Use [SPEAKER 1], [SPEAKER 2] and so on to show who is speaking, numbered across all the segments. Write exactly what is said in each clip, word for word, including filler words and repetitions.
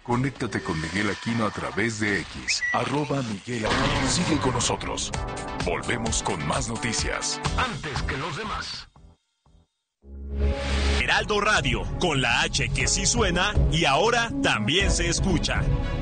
[SPEAKER 1] Conéctate con Miguel Aquino a través de X, arroba Miguel Aquino. Sigue con nosotros. Volvemos con más noticias.
[SPEAKER 2] Antes que los demás.
[SPEAKER 3] Heraldo Radio, con la H que sí suena y ahora también se escucha.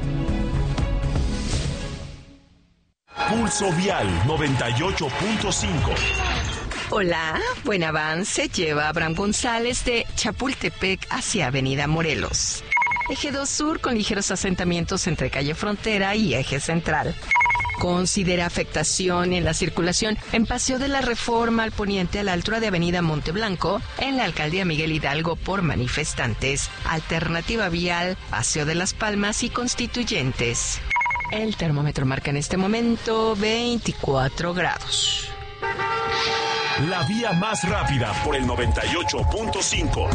[SPEAKER 3] Pulso Vial noventa y ocho punto cinco.
[SPEAKER 4] Hola, buen avance lleva Abraham González de Chapultepec hacia Avenida Morelos. Eje dos Sur con ligeros asentamientos entre calle Frontera y Eje Central. Considera afectación en la circulación en Paseo de la Reforma al poniente a la altura de Avenida Monteblanco, en la Alcaldía Miguel Hidalgo por manifestantes. Alternativa vial, Paseo de las Palmas y Constituyentes. El termómetro marca en este momento veinticuatro grados.
[SPEAKER 3] La vía más rápida por el noventa y ocho punto cinco.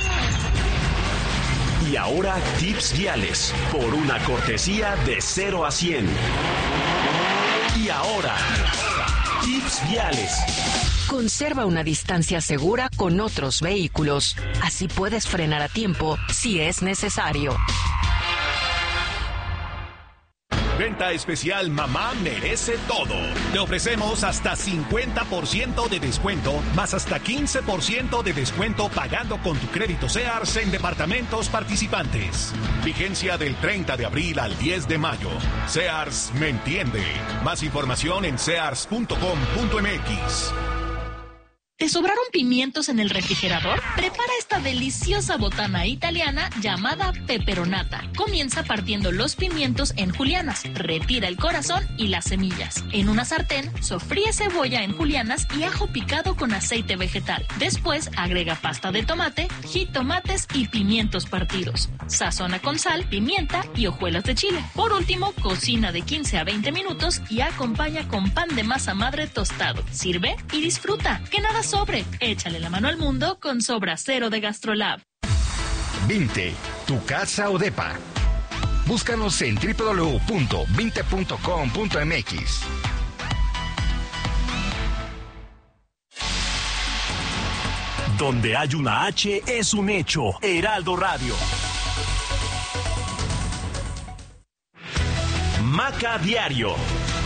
[SPEAKER 3] Y ahora tips viales por una cortesía de cero a cien. Y ahora, tips viales.
[SPEAKER 4] Conserva una distancia segura con otros vehículos. Así puedes frenar a tiempo si es necesario.
[SPEAKER 3] Venta especial Mamá Merece Todo. Te ofrecemos hasta cincuenta por ciento de descuento, más hasta quince por ciento de descuento pagando con tu crédito Sears en departamentos participantes. Vigencia del treinta de abril al diez de mayo. Sears me entiende. Más información en sears punto com punto m x.
[SPEAKER 5] ¿Te sobraron pimientos en el refrigerador? Prepara esta deliciosa botana italiana llamada peperonata. Comienza partiendo los pimientos en julianas, retira el corazón y las semillas. En una sartén, sofríe cebolla en julianas y ajo picado con aceite vegetal. Después, agrega pasta de tomate, jitomates y pimientos partidos. Sazona con sal, pimienta y hojuelas de chile. Por último, cocina de quince a veinte minutos y acompaña con pan de masa madre tostado. Sirve y disfruta. Que nada sobre. Échale la mano al mundo con Sobra Cero de Gastrolab.
[SPEAKER 6] Vinte, tu casa o depa. Búscanos en doble u doble u doble u punto vinte punto com punto m x.
[SPEAKER 3] Donde hay una H es un hecho. Heraldo Radio. Maca Diario.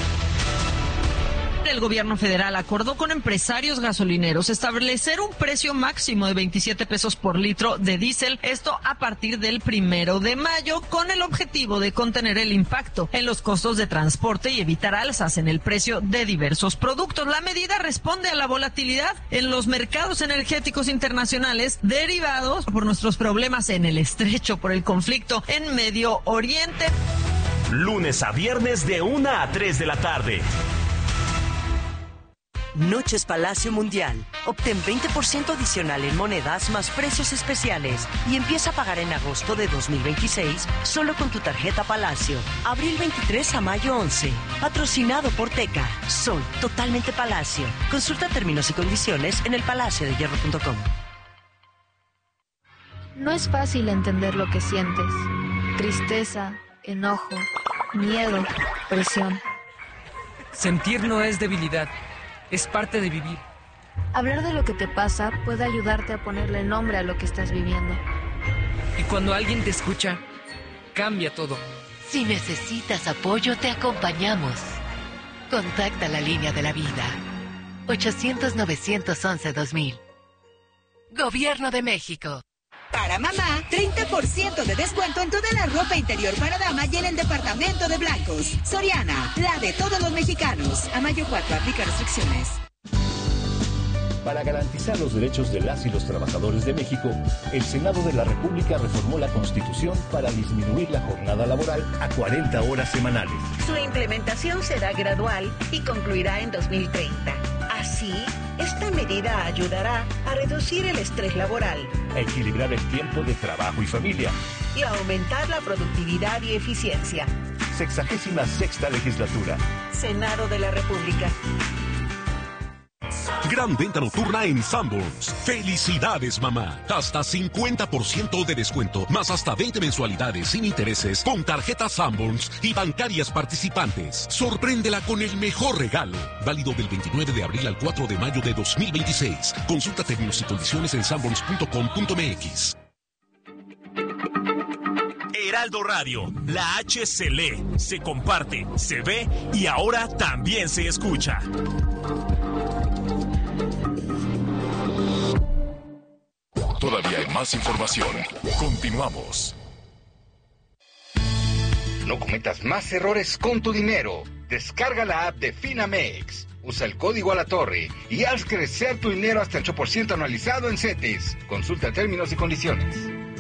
[SPEAKER 7] El gobierno federal acordó con empresarios gasolineros establecer un precio máximo de veintisiete pesos por litro de diésel, esto a partir del primero de mayo, con el objetivo de contener el impacto en los costos de transporte y evitar alzas en el precio de diversos productos. La medida responde a la volatilidad en los mercados energéticos internacionales derivados por nuestros problemas en el estrecho por el conflicto en Medio Oriente.
[SPEAKER 3] Lunes a viernes de una a tres de la tarde.
[SPEAKER 8] Noches Palacio Mundial. Obtén veinte por ciento adicional en monedas más precios especiales y empieza a pagar en agosto de dos mil veintiséis solo con tu tarjeta Palacio. Abril veintitrés a mayo once. Patrocinado por Teca. Sol, totalmente Palacio. Consulta términos y condiciones en el palacio de hierro punto com.
[SPEAKER 9] No es fácil entender lo que sientes. Tristeza, enojo, miedo, presión.
[SPEAKER 10] Sentir no es debilidad. Es parte de vivir.
[SPEAKER 9] Hablar de lo que te pasa puede ayudarte a ponerle nombre a lo que estás viviendo.
[SPEAKER 10] Y cuando alguien te escucha, cambia todo.
[SPEAKER 11] Si necesitas apoyo, te acompañamos. Contacta la línea de la vida. ochocientos, novecientos once, dos mil. Gobierno de México.
[SPEAKER 12] Para mamá, treinta por ciento de descuento en toda la ropa interior para dama y en el departamento de blancos. Soriana, la de todos los mexicanos. A mayo cuatro, aplica restricciones.
[SPEAKER 13] Para garantizar los derechos de las y los trabajadores de México, el Senado de la República reformó la Constitución para disminuir la jornada laboral a cuarenta horas semanales.
[SPEAKER 14] Su implementación será gradual y concluirá en dos mil treinta. Así, esta medida ayudará a reducir el estrés laboral,
[SPEAKER 13] a equilibrar el tiempo de trabajo y familia
[SPEAKER 14] y a aumentar la productividad y eficiencia.
[SPEAKER 13] Sexagésima sexta legislatura.
[SPEAKER 14] Senado de la República.
[SPEAKER 3] Gran venta nocturna en Sanborns. ¡Felicidades, mamá! Hasta cincuenta por ciento de descuento, más hasta veinte mensualidades sin intereses con tarjetas Sanborns y bancarias participantes. Sorpréndela con el mejor regalo. Válido del veintinueve de abril al cuatro de mayo de dos mil veintiséis. Consulta términos y condiciones en sanborns punto com punto m x. Heraldo Radio, la H se lee, se comparte, se ve y ahora también se escucha.
[SPEAKER 1] Todavía hay más información. Continuamos.
[SPEAKER 6] No cometas más errores con tu dinero. Descarga la app de Finamex. Usa el código a la torre y haz crecer tu dinero hasta ocho por ciento anualizado en CETES. Consulta términos y condiciones.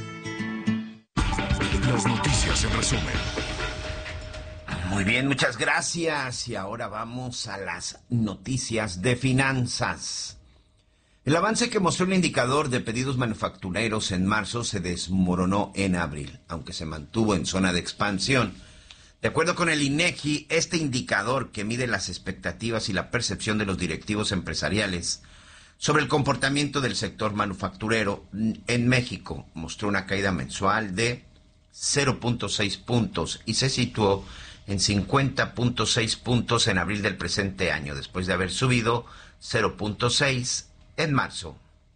[SPEAKER 1] Las noticias en resumen.
[SPEAKER 15] Muy bien, muchas gracias. Y ahora vamos a las noticias de finanzas. El avance que mostró el indicador de pedidos manufactureros en marzo se desmoronó en abril, aunque se mantuvo en zona de expansión. De acuerdo con el INEGI, este indicador que mide las expectativas y la percepción de los directivos empresariales sobre el comportamiento del sector manufacturero en México mostró una caída mensual de cero punto seis puntos y se situó en cincuenta punto seis puntos en abril del presente año, después de haber subido cero punto seis en marzo.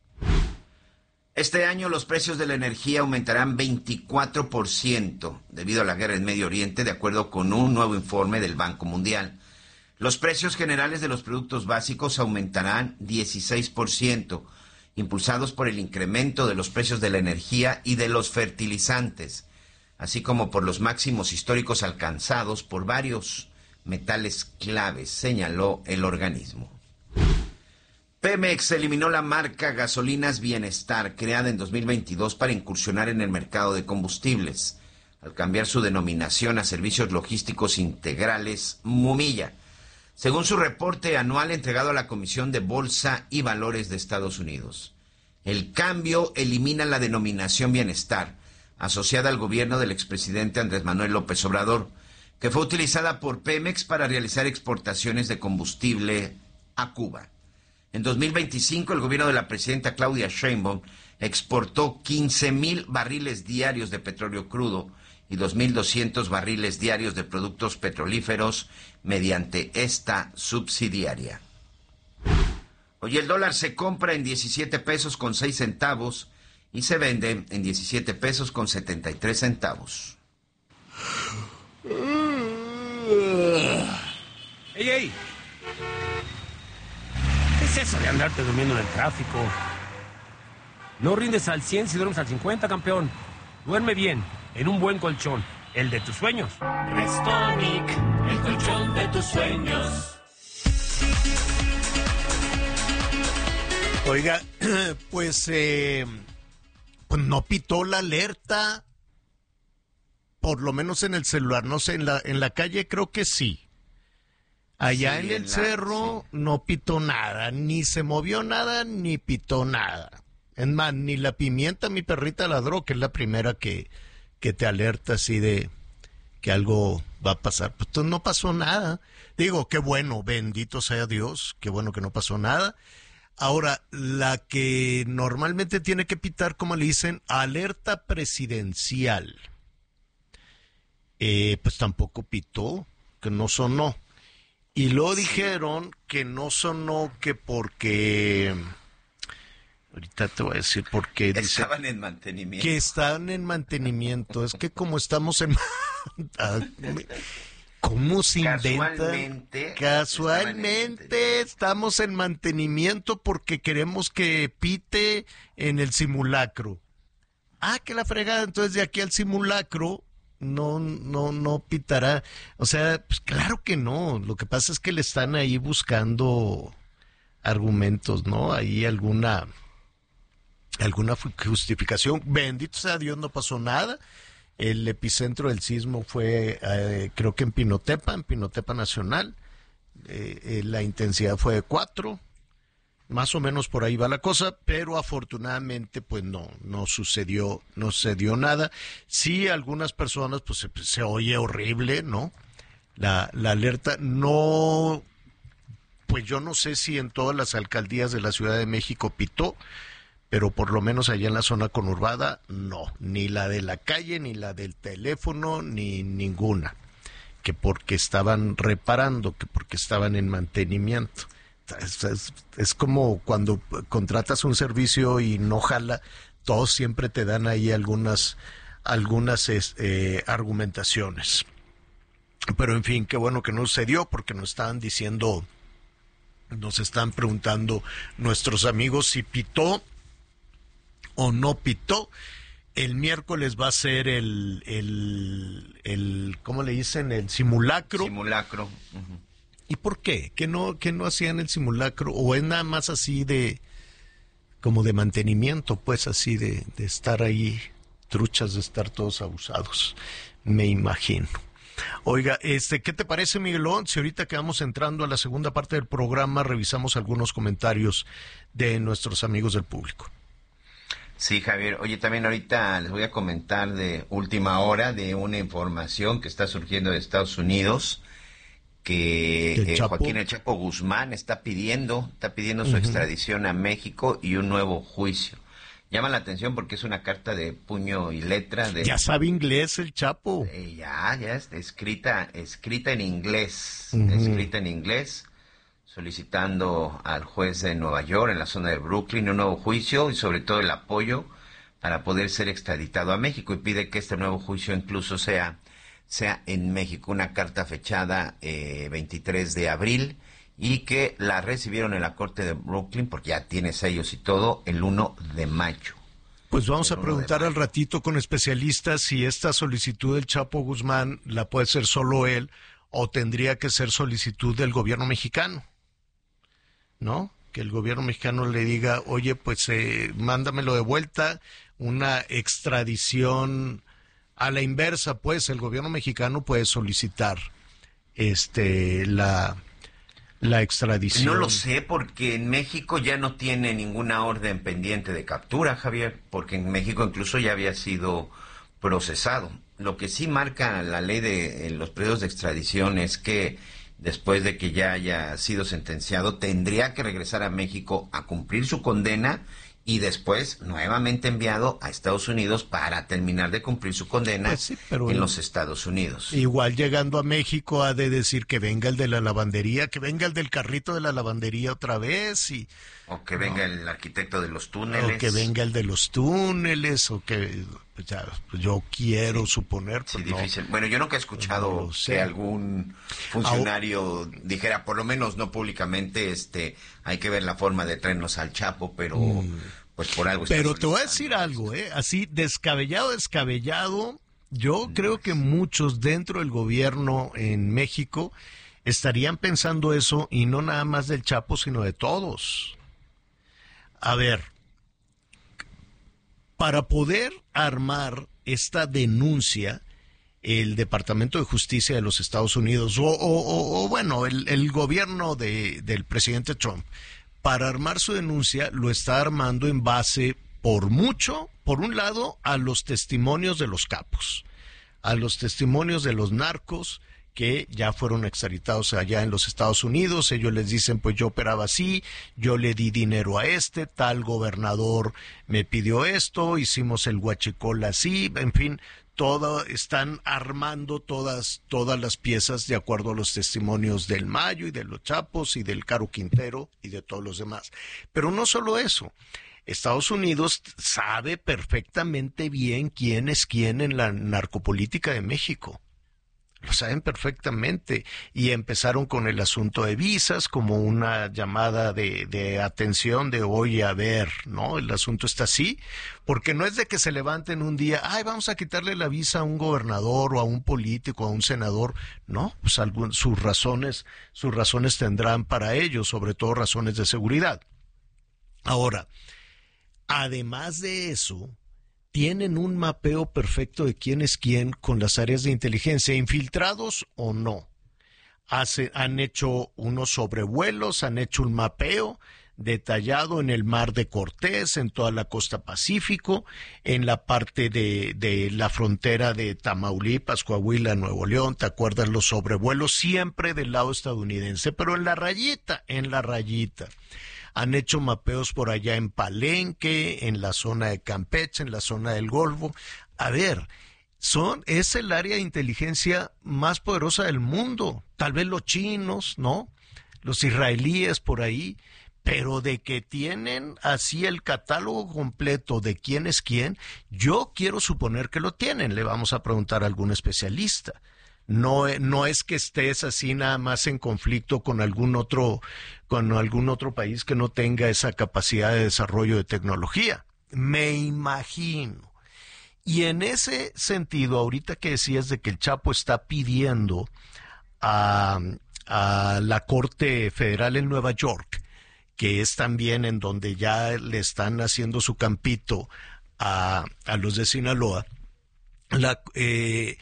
[SPEAKER 15] Este año los precios de la energía aumentarán veinticuatro por ciento debido a la guerra en Medio Oriente, de acuerdo con un nuevo informe del Banco Mundial. Los precios generales de los productos básicos aumentarán dieciséis por ciento, impulsados por el incremento de los precios de la energía y de los fertilizantes, así como por los máximos históricos alcanzados por varios metales claves, señaló el organismo. Pemex eliminó la marca Gasolinas Bienestar, creada en dos mil veintidós para incursionar en el mercado de combustibles, al cambiar su denominación a Servicios Logísticos Integrales Mumilla, según su reporte anual entregado a la Comisión de Bolsa y Valores de Estados Unidos. El cambio elimina la denominación Bienestar, asociada al gobierno del expresidente Andrés Manuel López Obrador, que fue utilizada por Pemex para realizar exportaciones de combustible a Cuba. En dos mil veinticinco, el gobierno de la presidenta Claudia Sheinbaum exportó quince mil barriles diarios de petróleo crudo y dos mil doscientos barriles diarios de productos petrolíferos mediante esta subsidiaria. Hoy el dólar se compra en diecisiete pesos con seis centavos y se vende en diecisiete pesos con setenta y tres centavos.
[SPEAKER 16] ¡Ey, ey! ¿Qué es eso de andarte durmiendo en el tráfico? No rindes al cien si duermes al cincuenta, campeón. Duerme bien, en un buen colchón, el de tus sueños.
[SPEAKER 17] Restonic, el colchón de tus sueños.
[SPEAKER 18] Oiga, pues, eh, pues no pitó la alerta, por lo menos en el celular, no sé, en la, en la calle creo que sí. Allá sí, en el en la, cerro sí. No pitó nada, ni se movió nada, ni pitó nada. Es más, ni la pimienta, mi perrita ladró, que es la primera que, que te alerta así de que algo va a pasar. Pues entonces no pasó nada. Digo, qué bueno, bendito sea Dios, qué bueno que no pasó nada. Ahora, la que normalmente tiene que pitar, como le dicen, alerta presidencial, eh, pues tampoco pitó, que no sonó. Y luego dijeron que no sonó que porque... Ahorita te voy a decir por qué.
[SPEAKER 15] Estaban dice, en mantenimiento.
[SPEAKER 18] Que estaban en mantenimiento. Es que como estamos en... ¿Cómo se inventa?
[SPEAKER 15] Casualmente.
[SPEAKER 18] Casualmente en estamos en mantenimiento porque queremos que pite en el simulacro. Ah, que la fregada. Entonces de aquí al simulacro... No, no, no pitará. O sea, pues claro que no. Lo que pasa es que le están ahí buscando argumentos, ¿no? Ahí alguna, alguna justificación. Bendito sea Dios, no pasó nada. El epicentro del sismo fue, eh, creo que en Pinotepa, en Pinotepa Nacional. Eh, eh, la intensidad fue de cuatro. Más o menos por ahí va la cosa, pero afortunadamente pues no, no sucedió, no sucedió nada. Sí, algunas personas pues se, se oye horrible, ¿no? La, la alerta no, pues yo no sé si en todas las alcaldías de la Ciudad de México pitó, pero por lo menos allá en la zona conurbada no, ni la de la calle, ni la del teléfono, ni ninguna, que porque estaban reparando, que porque estaban en mantenimiento. Es, es, es como cuando contratas un servicio y no jala, todos siempre te dan ahí algunas algunas eh, argumentaciones. Pero en fin, qué bueno que no sucedió, porque nos estaban diciendo, nos están preguntando nuestros amigos si pitó o no pitó. El miércoles va a ser el, el, el ¿cómo le dicen? El simulacro.
[SPEAKER 15] Simulacro. Uh-huh.
[SPEAKER 18] ¿Y por qué? ¿Que no, que no hacían el simulacro? ¿O es nada más así de, como de mantenimiento, pues así de, de estar ahí, truchas de estar todos abusados? Me imagino. Oiga, este, ¿qué te parece, Miguelón? Si ahorita que vamos entrando a la segunda parte del programa, revisamos algunos comentarios de nuestros amigos del público.
[SPEAKER 15] Sí, Javier. Oye, también ahorita les voy a comentar de última hora de una información que está surgiendo de Estados Unidos, que eh, Joaquín El Chapo Guzmán está pidiendo, está pidiendo uh-huh. su extradición a México y un nuevo juicio. Llama la atención porque es una carta de puño y letra. De,
[SPEAKER 18] ya sabe inglés el Chapo.
[SPEAKER 15] Eh, ya, ya está escrita, escrita en inglés,
[SPEAKER 18] uh-huh.
[SPEAKER 15] escrita en inglés, solicitando al juez de Nueva York, en la zona de Brooklyn, un nuevo juicio y sobre todo el apoyo para poder ser extraditado a México, y pide que este nuevo juicio incluso sea, sea en México. Una carta fechada eh, veintitrés de abril, y que la recibieron en la corte de Brooklyn, porque ya tiene sellos y todo, el uno de mayo.
[SPEAKER 18] Pues vamos a preguntar al ratito con especialistas si esta solicitud del Chapo Guzmán la puede ser solo él o tendría que ser solicitud del gobierno mexicano, ¿no? Que el gobierno mexicano le diga, oye, pues eh, mándamelo de vuelta, una extradición a la inversa, pues el gobierno mexicano puede solicitar este la... la extradición.
[SPEAKER 15] No lo sé, porque en México ya no tiene ninguna orden pendiente de captura, Javier, porque en México incluso ya había sido procesado. Lo que sí marca la ley de en los periodos de extradición es que después de que ya haya sido sentenciado, tendría que regresar a México a cumplir su condena y después nuevamente enviado a Estados Unidos para terminar de cumplir su condena
[SPEAKER 18] pues sí, pero
[SPEAKER 15] en los Estados Unidos.
[SPEAKER 18] Igual llegando a México ha de decir que venga el de la lavandería, que venga el del carrito de la lavandería otra vez. y
[SPEAKER 15] O que venga no. el arquitecto de los túneles.
[SPEAKER 18] O que venga el de los túneles, o que pues ya, pues yo quiero sí, suponer.
[SPEAKER 15] Sí,
[SPEAKER 18] no,
[SPEAKER 15] difícil. Bueno, yo nunca he escuchado no que algún funcionario ah, dijera, por lo menos no públicamente, este, hay que ver la forma de traernos al Chapo, pero mm, pues por algo.
[SPEAKER 18] Pero te voy a decir algo, eh, así descabellado, descabellado. Yo no, creo que muchos dentro del gobierno en México estarían pensando eso, y no nada más del Chapo, sino de todos. A ver, para poder armar esta denuncia, el Departamento de Justicia de los Estados Unidos, o, o, o, o bueno, el, el gobierno de, del presidente Trump, para armar su denuncia, lo está armando en base, por mucho, por un lado, a los testimonios de los capos, a los testimonios de los narcos, que ya fueron extraditados allá en los Estados Unidos. Ellos les dicen, pues yo operaba así, yo le di dinero a este, tal gobernador me pidió esto, hicimos el huachicol así, en fin, todo, están armando todas, todas las piezas de acuerdo a los testimonios del Mayo y de los Chapos y del Caro Quintero y de todos los demás. Pero no solo eso. Estados Unidos sabe perfectamente bien quién es quién en la narcopolítica de México. Lo saben perfectamente, y empezaron con el asunto de visas como una llamada de, de atención de oye, a ver, ¿no? El asunto está así, porque no es de que se levanten un día, ay, vamos a quitarle la visa a un gobernador o a un político, a un senador. No, pues algún, sus razones, sus razones tendrán para ello, sobre todo razones de seguridad. Ahora, además de eso, tienen un mapeo perfecto de quién es quién con las áreas de inteligencia, infiltrados o no. Hace, han hecho unos sobrevuelos, han hecho un mapeo detallado en el Mar de Cortés, en toda la costa Pacífico, en la parte de, de la frontera de Tamaulipas, Coahuila, Nuevo León. ¿Te acuerdas los sobrevuelos? Siempre del lado estadounidense, pero en la rayita, en la rayita. Han hecho mapeos por allá en Palenque, en la zona de Campeche, en la zona del Golfo. A ver, son, es el área de inteligencia más poderosa del mundo. Tal vez los chinos, ¿no? Los israelíes por ahí. Pero de que tienen así el catálogo completo de quién es quién, yo quiero suponer que lo tienen. Le vamos a preguntar a algún especialista. No, no es que estés así nada más en conflicto con algún otro, con algún otro país que no tenga esa capacidad de desarrollo de tecnología. Me imagino. Y en ese sentido, ahorita que decías de que el Chapo está pidiendo a, a la Corte Federal en Nueva York, que es también en donde ya le están haciendo su campito a, a los de Sinaloa, la, eh,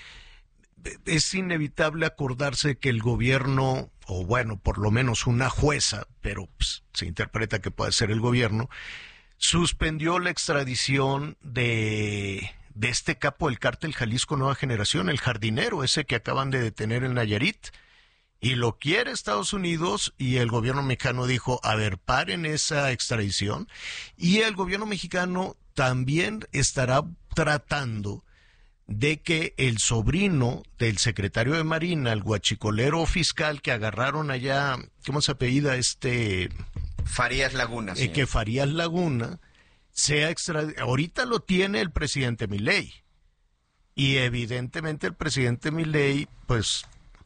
[SPEAKER 18] es inevitable acordarse que el gobierno, o bueno, por lo menos una jueza, pero pues, se interpreta que puede ser el gobierno, suspendió la extradición de, de este capo del cártel Jalisco Nueva Generación, el jardinero, ese que acaban de detener en Nayarit. Y lo quiere Estados Unidos y el gobierno mexicano dijo, a ver, paren esa extradición. Y el gobierno mexicano también estará tratando de que el sobrino del secretario de Marina, el guachicolero fiscal que agarraron allá, ¿cómo se apellida este?
[SPEAKER 15] Farías Laguna.
[SPEAKER 18] Eh, que Farías Laguna sea extraditado. Ahorita lo tiene el presidente Milei. Y evidentemente el presidente Milei, pues,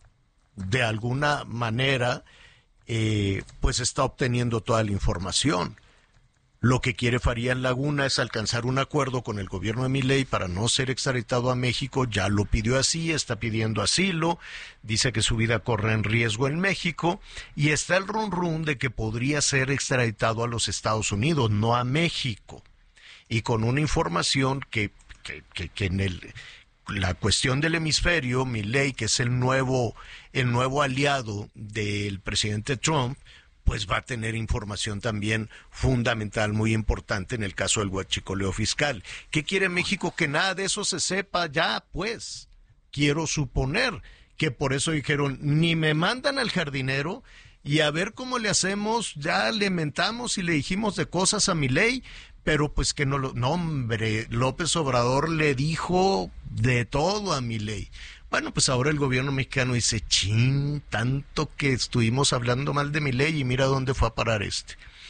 [SPEAKER 18] de alguna manera, eh, pues está obteniendo toda la información. Lo que quiere Farías Laguna es alcanzar un acuerdo con el gobierno de Milei para no ser extraditado a México. Ya lo pidió así, está pidiendo asilo, dice que su vida corre en riesgo en México y está el rum rum de que podría ser extraditado a los Estados Unidos, no a México. Y con una información que, que, que, que en el... la cuestión del hemisferio, Milei, que es el nuevo, el nuevo aliado del presidente Trump, pues va a tener información también fundamental, muy importante en el caso del huachicoleo fiscal. ¿Qué quiere México? Que nada de eso se sepa ya, pues. Quiero suponer que por eso dijeron, ni me mandan al jardinero y a ver cómo le hacemos, ya le mentamos y le dijimos de cosas a Milei, pero pues que no lo... No, hombre, López Obrador le dijo de todo a Milei. Bueno, pues ahora el gobierno mexicano dice, chin, tanto que estuvimos hablando mal de Milei y mira dónde fue a parar este.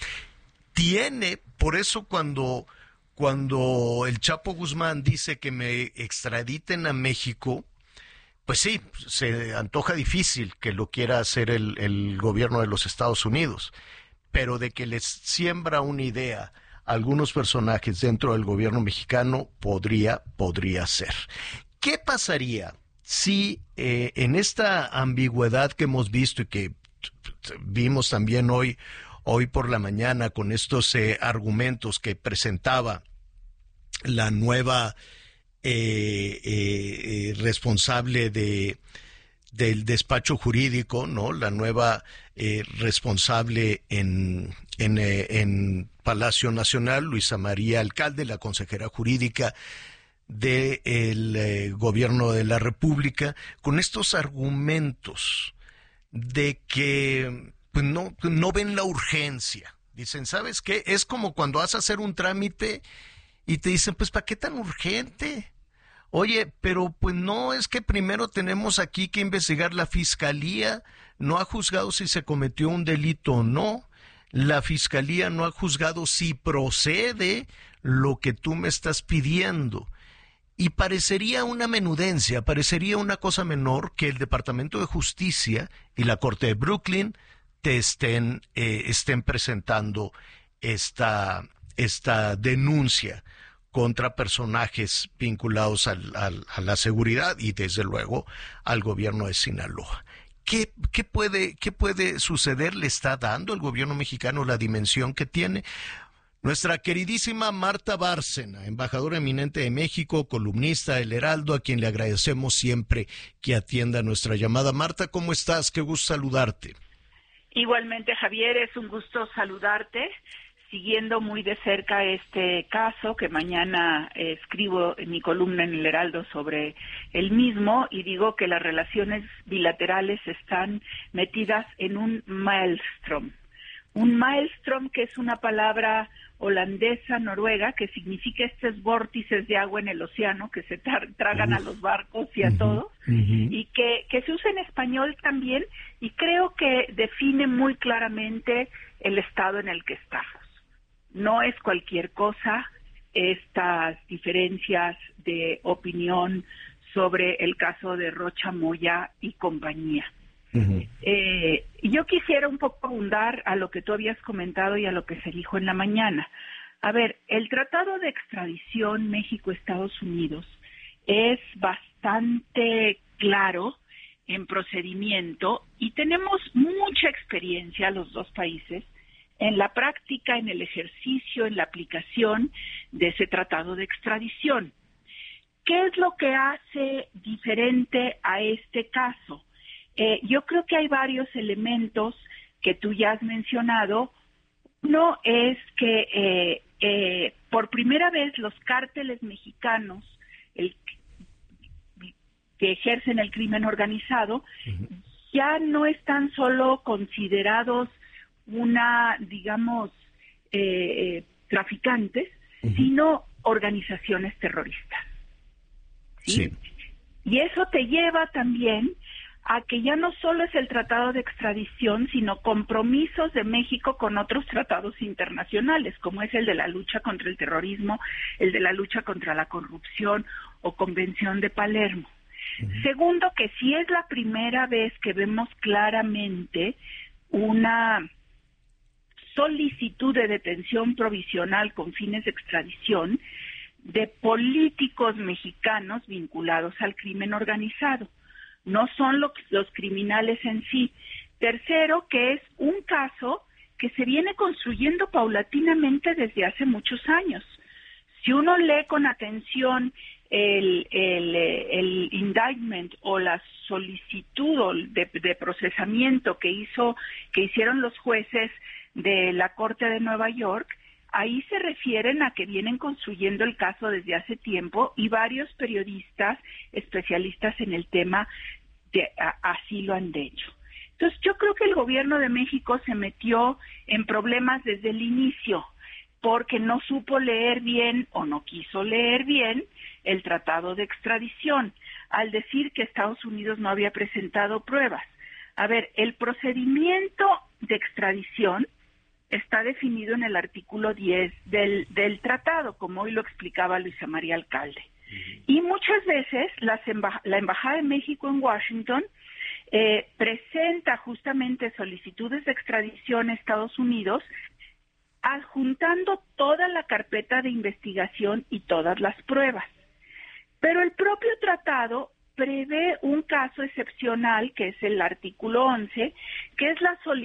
[SPEAKER 18] Tiene, por eso cuando, cuando el Chapo Guzmán dice que me extraditen a México, pues sí, se antoja difícil que lo quiera hacer el, el gobierno de los Estados Unidos, pero de que les siembra una idea a algunos personajes dentro del gobierno mexicano, podría, podría ser. ¿Qué pasaría si eh, en esta ambigüedad que hemos visto y que vimos también hoy, hoy por la mañana con estos eh, argumentos que presentaba la nueva eh, eh, responsable de del despacho jurídico, ¿no? La nueva eh, responsable en, en, eh, en Palacio Nacional, Luisa María Alcalde, la consejera jurídica del eh, gobierno de la República, con estos argumentos de que pues no, no ven la urgencia. Dicen, ¿sabes qué? Es como cuando vas a hacer un trámite y te dicen, pues, ¿para qué tan urgente? Oye, pero pues no, es que primero tenemos aquí que investigar. La Fiscalía no ha juzgado si se cometió un delito o no. La Fiscalía no ha juzgado si procede lo que tú me estás pidiendo. Y parecería una menudencia, parecería una cosa menor que el Departamento de Justicia y la Corte de Brooklyn te estén, eh, estén presentando esta, esta denuncia contra personajes vinculados al, al, a la seguridad y desde luego al gobierno de Sinaloa. ¿Qué, qué puede, qué puede suceder? ¿Le está dando el gobierno mexicano la dimensión que tiene? Nuestra queridísima Marta Bárcena, embajadora eminente de México, columnista del Heraldo, a quien le agradecemos siempre que atienda nuestra llamada. Marta, ¿cómo estás? Qué gusto saludarte.
[SPEAKER 19] Igualmente, Javier, es un gusto saludarte, siguiendo muy de cerca este caso, que mañana eh, escribo en mi columna en el Heraldo sobre el mismo, y digo que las relaciones bilaterales están metidas en un maelstrom. un maelstrom, que es una palabra holandesa, noruega, que significa estos vórtices de agua en el océano que se tra tragan Uf. a los barcos y a uh-huh. todos, uh-huh. y que, que se usa en español también, y creo que define muy claramente el estado en el que estamos. No es cualquier cosa estas diferencias de opinión sobre el caso de Rocha Moya y compañía. Uh-huh. Eh, yo quisiera un poco abundar a lo que tú habías comentado y a lo que se dijo en la mañana. A ver, el tratado de extradición México-Estados Unidos es bastante claro en procedimiento y tenemos mucha experiencia los dos países en la práctica, en el ejercicio, en la aplicación de ese tratado de extradición. ¿Qué es lo que hace diferente a este caso? Eh, yo creo que hay varios elementos que tú ya has mencionado. Uno es que eh, eh, por primera vez los cárteles mexicanos el, que ejercen el crimen organizado uh-huh. ya no están solo considerados una, digamos, eh, traficantes, uh-huh. sino organizaciones terroristas. ¿Sí? Sí. Y eso te lleva también a que ya no solo es el tratado de extradición, sino compromisos de México con otros tratados internacionales, como es el de la lucha contra el terrorismo, el de la lucha contra la corrupción o Convención de Palermo. Uh-huh. Segundo, que sí es la primera vez que vemos claramente una solicitud de detención provisional con fines de extradición de políticos mexicanos vinculados al crimen organizado. No son los, los criminales en sí. Tercero, que es un caso que se viene construyendo paulatinamente desde hace muchos años. Si uno lee con atención el, el, el indictment o la solicitud de, de procesamiento que hizo, que hicieron los jueces de la Corte de Nueva York, ahí se refieren a que vienen construyendo el caso desde hace tiempo y varios periodistas especialistas en el tema de, a, así lo han hecho. Entonces yo creo que el gobierno de México se metió en problemas desde el inicio porque no supo leer bien o no quiso leer bien el tratado de extradición al decir que Estados Unidos no había presentado pruebas. A ver, el procedimiento de extradición está definido en el artículo diez del, del tratado, como hoy lo explicaba Luisa María Alcalde. Uh-huh. Y muchas veces las emba- la Embajada de México en Washington eh, presenta justamente solicitudes de extradición a Estados Unidos, adjuntando toda la carpeta de investigación y todas las pruebas. Pero el propio tratado prevé un caso excepcional, que es el artículo once, que es la solicitud